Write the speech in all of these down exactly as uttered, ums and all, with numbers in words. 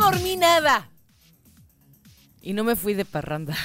dormí nada. Y no me fui de parranda.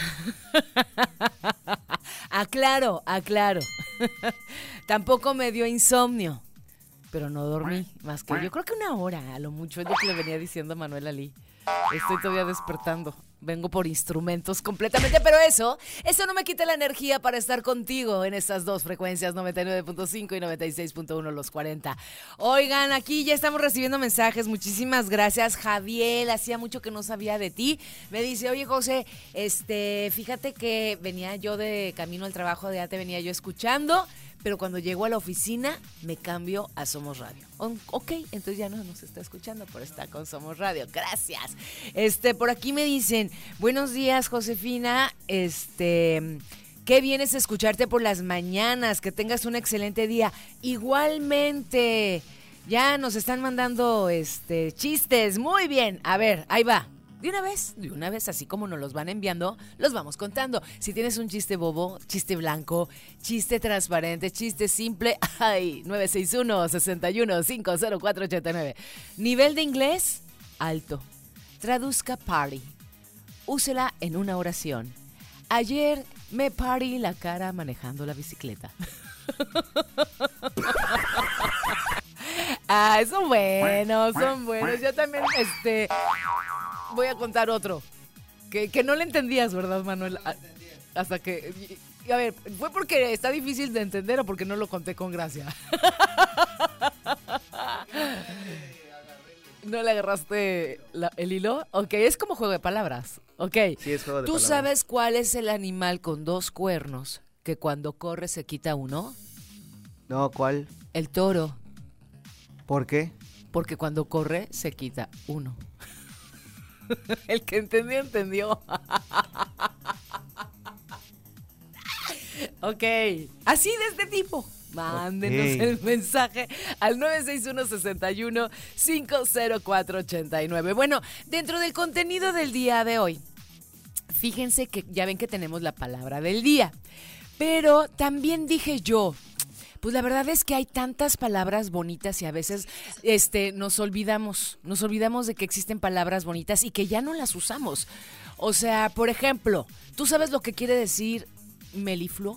Aclaro, aclaro. Tampoco me dio insomnio. Pero no dormí más que yo creo que una hora, a lo mucho. Es lo que le venía diciendo a Manuel Ali. Estoy todavía despertando. Vengo por instrumentos completamente, pero eso, eso no me quita la energía para estar contigo en estas dos frecuencias, noventa y nueve punto cinco y noventa y seis punto uno los cuarenta. Oigan, aquí ya estamos recibiendo mensajes, muchísimas gracias. Javier, hacía mucho que no sabía de ti. Me dice, oye José, este, fíjate que venía yo de camino al trabajo, de ya te venía yo escuchando, pero cuando llego a la oficina me cambio a Somos Radio. Oh, ok, entonces ya no nos está escuchando, pero está con Somos Radio. Gracias. Este, por aquí me dicen, buenos días, Josefina. Este, qué bien es escucharte por las mañanas. Que tengas un excelente día. Igualmente. Ya nos están mandando este chistes. Muy bien. A ver, ahí va. De una vez, de una vez, así como nos los van enviando, los vamos contando. Si tienes un chiste bobo, chiste blanco, chiste transparente, chiste simple, ay, nueve seis uno, seis uno, cinco cero cuatro ocho nueve. Nivel de inglés, alto. Traduzca party. Úsela en una oración. Ayer me parí la cara manejando la bicicleta. Ah, son buenos, son buenos. Yo también, este... voy a contar otro. Que, que no le entendías, ¿verdad, Manuel? No Hasta que... A ver, ¿fue porque está difícil de entender o porque no lo conté con gracia? ¿No le agarraste la, el hilo? Ok, es como juego de palabras. Ok. Sí, es juego de ¿Tú palabras. sabes cuál es el animal con dos cuernos que cuando corre se quita uno? No, ¿cuál? El toro. ¿Por qué? Porque cuando corre se quita uno. El que entendió, entendió. Ok, así de este tipo. Mándenos Okay. el mensaje al nueve seis uno, seis uno, cinco cero cuatro ocho nueve. Bueno, dentro del contenido del día de hoy, fíjense que ya ven que tenemos la palabra del día. Pero también dije yo, pues la verdad es que hay tantas palabras bonitas y a veces este, nos olvidamos, nos olvidamos de que existen palabras bonitas y que ya no las usamos. O sea, por ejemplo, ¿tú sabes lo que quiere decir melifluo?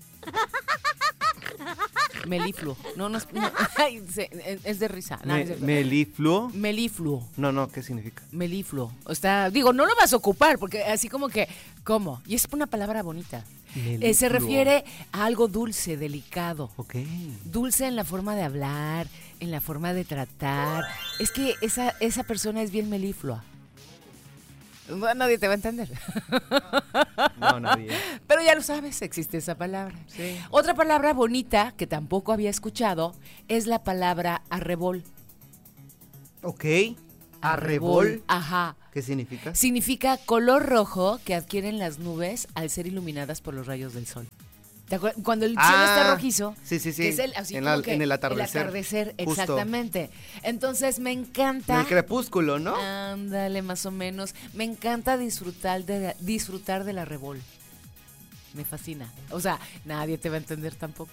Melifluo. No, no, es, no ay, es de risa. No, Me, es de, ¿Melifluo? melifluo. No, no, ¿qué significa? Melifluo. O sea, digo, no lo vas a ocupar porque así como que, ¿cómo? Y es una palabra bonita. Eh, se refiere a algo dulce, delicado. Ok. Dulce en la forma de hablar, en la forma de tratar. Es que esa, esa persona es bien meliflua. Nadie te va a entender. No, nadie. Pero ya lo sabes, existe esa palabra. Sí. Otra palabra bonita que tampoco había escuchado es la palabra arrebol. Ok. Arrebol. Ajá. ¿Qué significa? Significa color rojo que adquieren las nubes al ser iluminadas por los rayos del sol. ¿Te acuerdas? Cuando el cielo Ah, está rojizo, sí, sí, sí. que es el, así en, como la- que en el atardecer. El atardecer, Justo. exactamente. Entonces me encanta. En el crepúsculo, ¿no? Ándale, más o menos. Me encanta disfrutar de la, disfrutar de la arrebol. Me fascina. O sea, nadie te va a entender tampoco.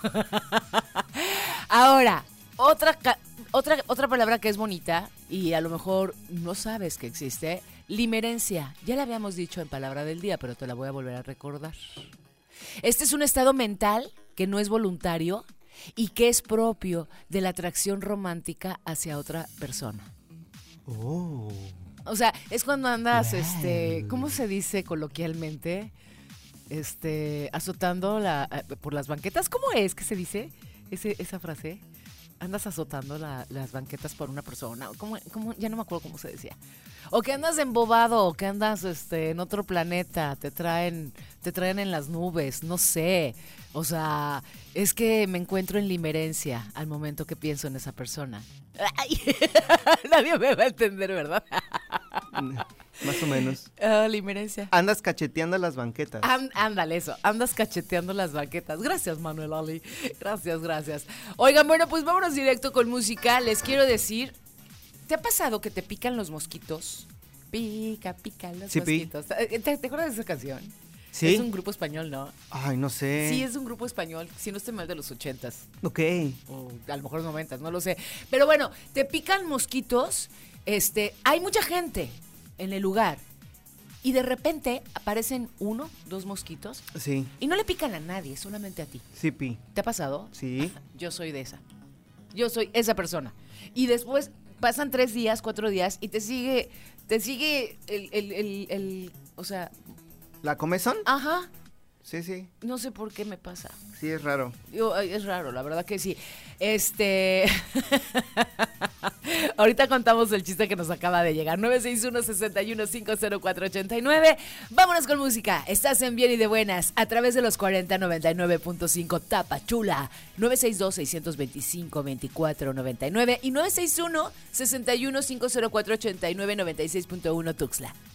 Ahora, otra, ca- otra, otra palabra que es bonita y a lo mejor no sabes que existe, limerencia. Ya la habíamos dicho en Palabra del Día, pero te la voy a volver a recordar. Este es un estado mental que no es voluntario y que es propio de la atracción romántica hacia otra persona. Oh. O sea, es cuando andas, Wow. este, ¿cómo se dice coloquialmente? Este, azotando la, eh, por las banquetas. ¿Cómo es que se dice ese, esa frase? Andas azotando la, las banquetas por una persona. ¿Cómo, cómo? Ya no me acuerdo cómo se decía. O que andas embobado, o que andas este, en otro planeta, te traen, te traen en las nubes, no sé. O sea, es que me encuentro en limerencia al momento que pienso en esa persona. Ay, nadie me va a entender, ¿verdad? Más o menos. Ah, limerencia. Andas cacheteando las banquetas. Án- ándale, eso. Andas cacheteando las banquetas. Gracias, Manuel Ali. Gracias, gracias. Oigan, bueno, pues vámonos directo con música. Les quiero decir, ¿te ha pasado que te pican los mosquitos? Pica, pica los Sí, pi. mosquitos. ¿Te, te acuerdas de esa canción? ¿Sí? Es un grupo español, ¿no? Ay, no sé. Sí, es un grupo español, si no estoy mal, de los ochentas. Ok. O a lo mejor noventas, no lo sé. Pero bueno, te pican mosquitos Este, hay mucha gente en el lugar y de repente aparecen uno, dos mosquitos Sí, y no le pican a nadie, solamente a ti. sí, Pi. ¿Te ha pasado? Sí. Yo soy de esa. Yo soy esa persona. Y después pasan tres días, cuatro días y te sigue, te sigue el, el, el, el o sea, ¿La comezón? ajá, Sí, sí. no sé por qué me pasa. Sí, es raro. Yo, ay, es raro, la verdad que sí. Este. Ahorita contamos el chiste que nos acaba de llegar. nueve seis uno, seis uno cinco cero cuatro ocho nueve. Vámonos con música. Estás en Bien y de Buenas a través de los cuarenta noventa y nueve punto cinco Tapachula. nueve seis dos, seis dos cinco, dos cuatro nueve nueve y nueve seis uno, seis uno cinco cero cuatro ocho nueve, noventa y seis punto uno Tuxtla.